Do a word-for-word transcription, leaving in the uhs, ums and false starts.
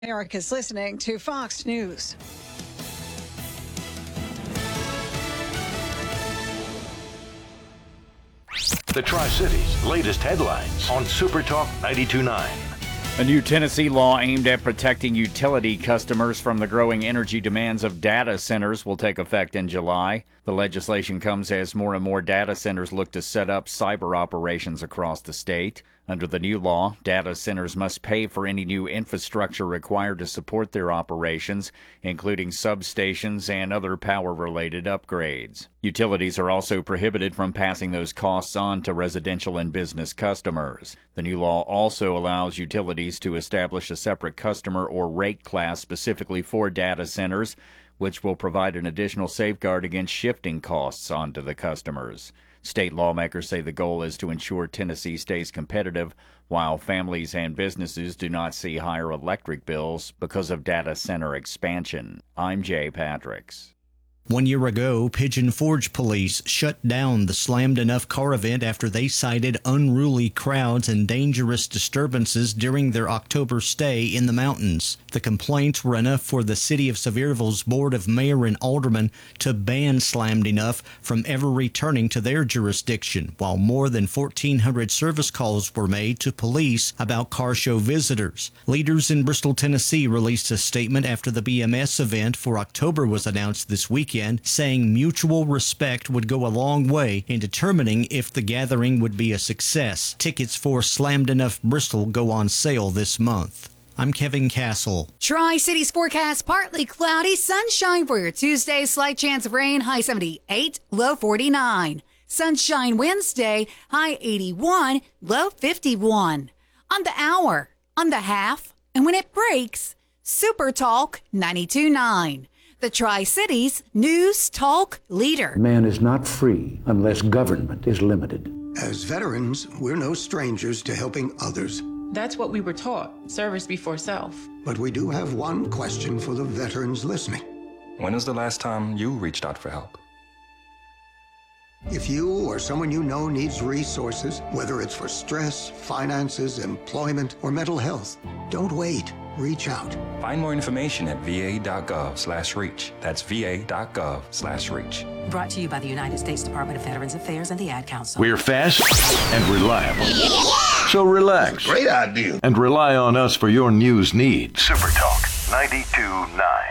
America's listening to Fox News. The Tri-Cities' latest headlines on Super Talk ninety-two point nine. A new Tennessee law aimed at protecting utility customers from the growing energy demands of data centers will take effect in July. The legislation comes as more and more data centers look to set up cyber operations across the state. Under the new law, data centers must pay for any new infrastructure required to support their operations, including substations and other power-related upgrades. Utilities are also prohibited from passing those costs on to residential and business customers. The new law also allows utilities to establish a separate customer or rate class specifically for data centers, which will provide an additional safeguard against shifting costs onto the customers. State lawmakers say the goal is to ensure Tennessee stays competitive while families and businesses do not see higher electric bills because of data center expansion. I'm Jay Patricks. One year ago, Pigeon Forge police shut down the Slammed Enough car event after they cited unruly crowds and dangerous disturbances during their October stay in the mountains. The complaints were enough for the City of Sevierville's Board of Mayor and Aldermen to ban Slammed Enough from ever returning to their jurisdiction, while more than fourteen hundred service calls were made to police about car show visitors. Leaders in Bristol, Tennessee released a statement after the B M S event for October was announced this weekend, saying mutual respect would go a long way in determining if the gathering would be a success. Tickets for Slammed Enough Bristol go on sale this month. I'm Kevin Castle. Tri-Cities forecast, partly cloudy, sunshine for your Tuesday, slight chance of rain, high seventy-eight, low forty-nine. Sunshine Wednesday, high eighty-one, low fifty-one. On the hour, on the half, and when it breaks, Super Talk ninety-two point nine. The Tri-Cities News Talk Leader. Man is not free unless government is limited. As veterans, we're no strangers to helping others. That's what we were taught, service before self. But we do have one question for the veterans listening. When was the last time you reached out for help? If you or someone you know needs resources, whether it's for stress, finances, employment, or mental health, don't wait. Reach out. Find more information at va.gov slash reach. That's va.gov slash reach. Brought to you by the United States Department of Veterans Affairs and the Ad Council. We're fast and reliable. So relax. Great idea. And rely on us for your news needs. Super Talk ninety-two point nine.